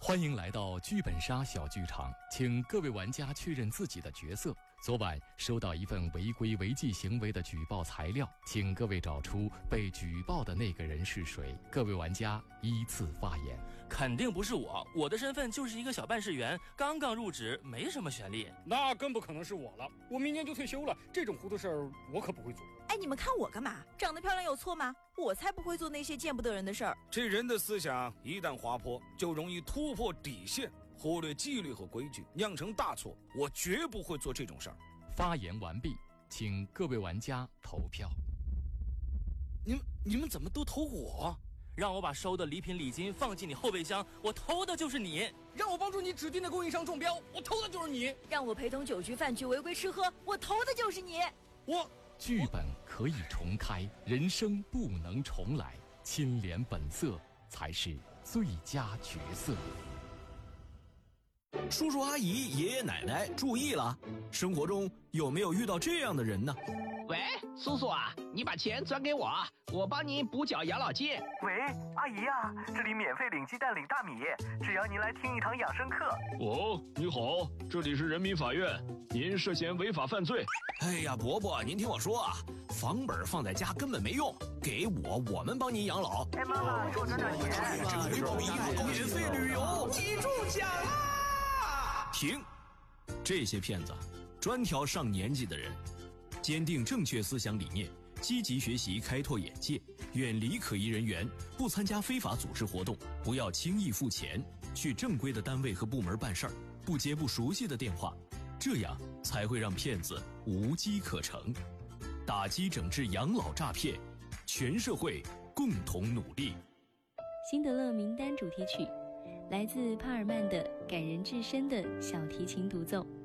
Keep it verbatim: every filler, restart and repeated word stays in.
欢迎来到剧本杀小剧场，请各位玩家确认自己的角色。昨晚收到一份违规违纪行为的举报材料，请各位找出被举报的那个人是谁。各位玩家依次发言。 肯定不是我，我的身份就是一个小办事员，刚刚入职，没什么权利。 那更不可能是我了，我明年就退休了，这种糊涂事儿我可不会做。 哎，你们看我干嘛？长得漂亮有错吗？我才不会做那些见不得人的事儿。 这人的思想一旦滑坡，就容易突破底线，忽略纪律和规矩，酿成大错。我绝不会做这种事儿。 发言完毕，请各位玩家投票。 你们你们怎么都投我？ 让我把收的礼品礼金放进你后备箱，我投的就是你。 让我帮助你指定的供应商中标，我投的就是你。 让我陪同酒局饭局违规吃喝，我投的就是你。 我剧本可以重开，人生不能重来，清廉本色才是最佳角色。 叔叔阿姨爷爷奶奶注意了，生活中有没有遇到这样的人呢？ 喂，叔叔啊，你把钱转给我，我帮你补缴养老金。 喂，阿姨啊，这里免费领鸡蛋领大米，只要您来听一堂养生课。 哦，你好，这里是人民法院，您涉嫌违法犯罪。 哎呀，伯伯，您听我说啊，房本放在家根本没用，给我，我们帮您养老。 哎，妈妈，给我转点钱。 回报一个免费旅游， 你中奖啦！ 停！这些骗子专挑上年纪的人。坚定正确思想理念，积极学习开拓眼界，远离可疑人员，不参加非法组织活动，不要轻易付钱，去正规的单位和部门办事儿，不接不熟悉的电话，这样才会让骗子无机可乘。打击整治养老诈骗，全社会共同努力。 辛德勒名单主题曲，来自帕尔曼的感人至深的小提琴独奏。